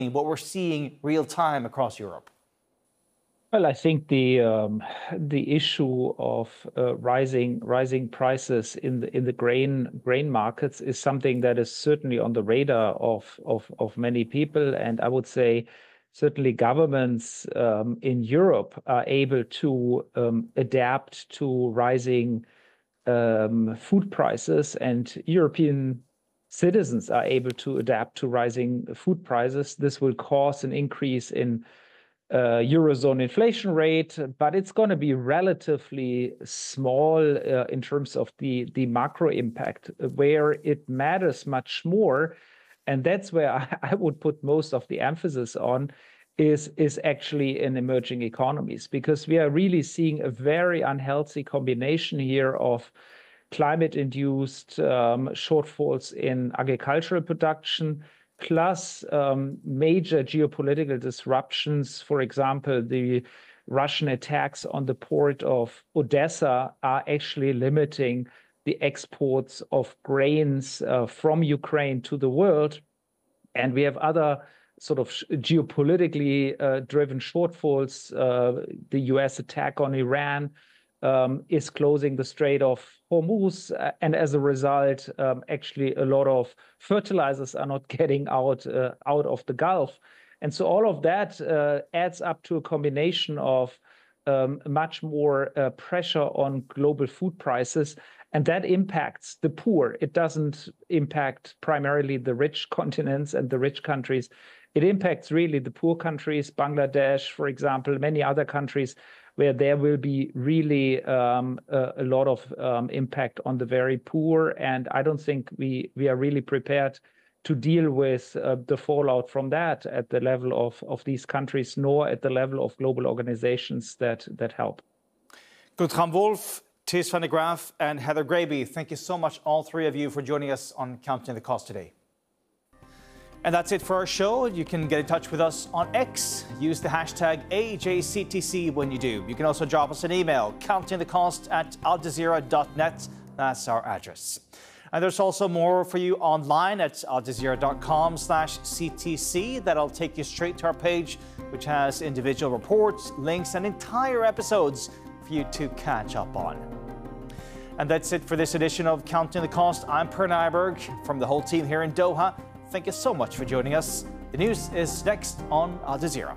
what we're seeing real time across Europe? Well, I think the issue of rising prices in the grain markets is something that is certainly on the radar of many people, and I would say certainly governments in Europe are able to adapt to rising food prices, and European citizens are able to adapt to rising food prices. This will cause an increase in Eurozone inflation rate, but it's going to be relatively small in terms of the macro impact. Where it matters much more, and that's where I would put most of the emphasis on, is actually in emerging economies, because we are really seeing a very unhealthy combination here of climate-induced shortfalls in agricultural production, plus major geopolitical disruptions. For example, the Russian attacks on the port of Odessa are actually limiting the exports of grains from Ukraine to the world. And we have other sort of geopolitically driven shortfalls. The US attack on Iran is closing the Strait of Hormuz, and as a result, actually a lot of fertilizers are not getting out of the Gulf. And so all of that adds up to a combination of much more pressure on global food prices, and that impacts the poor. It doesn't impact primarily the rich continents and the rich countries. It impacts really the poor countries, Bangladesh, for example, many other countries, where there will be really a lot of impact on the very poor. And I don't think we are really prepared to deal with the fallout from that at the level of these countries, nor at the level of global organizations that help. Guntram Wolff, Thijs van der Graaf, and Heather Graby, thank you so much, all three of you, for joining us on Counting the Cost today. And that's it for our show. You can get in touch with us on X. Use the hashtag AJCTC when you do. You can also drop us an email, countingthecost@aljazeera.net. That's our address. And there's also more for you online at aljazeera.com/CTC. That'll take you straight to our page, which has individual reports, links, and entire episodes for you to catch up on. And that's it for this edition of Counting the Cost. I'm Per Nyberg from the whole team here in Doha. Thank you so much for joining us. The news is next on Al Jazeera.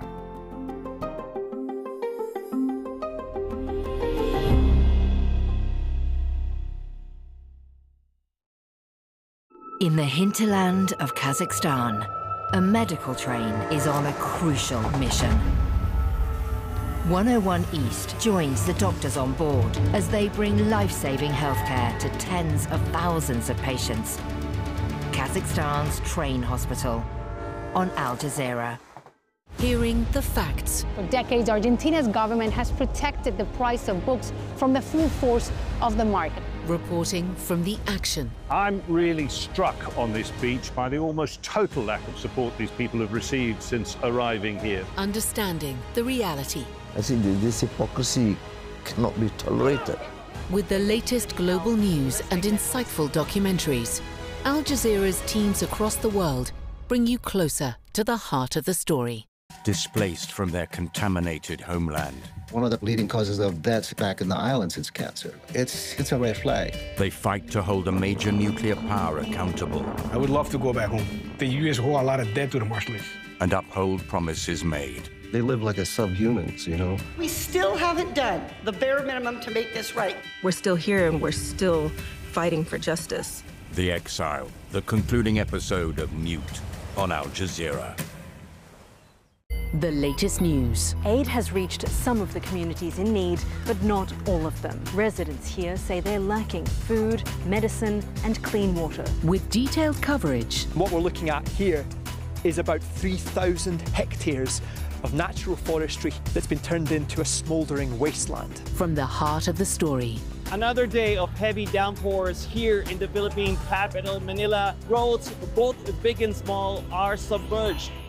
In the hinterland of Kazakhstan, a medical train is on a crucial mission. 101 East joins the doctors on board as they bring life-saving healthcare to tens of thousands of patients. Kazakhstan's train hospital on Al Jazeera. Hearing the facts. For decades, Argentina's government has protected the price of books from the full force of the market. Reporting from the action. I'm really struck on this beach by the almost total lack of support these people have received since arriving here. Understanding the reality. I think this hypocrisy cannot be tolerated. With the latest global news and insightful documentaries, Al Jazeera's teams across the world bring you closer to the heart of the story. Displaced from their contaminated homeland. One of the leading causes of death back in the islands is cancer. It's a red flag. They fight to hold a major nuclear power accountable. I would love to go back home. The U.S. owe a lot of debt to the Marshallese. And uphold promises made. They live like as subhumans, you know? We still haven't done the bare minimum to make this right. We're still here and we're still fighting for justice. The Exile, the concluding episode of Mute on Al Jazeera. The latest news. Aid has reached some of the communities in need, but not all of them. Residents here say they're lacking food, medicine, and clean water. With detailed coverage. What we're looking at here is about 3,000 hectares of natural forestry that's been turned into a smouldering wasteland. From the heart of the story. Another day of heavy downpours here in the Philippine capital, Manila. Roads, both big and small, are submerged.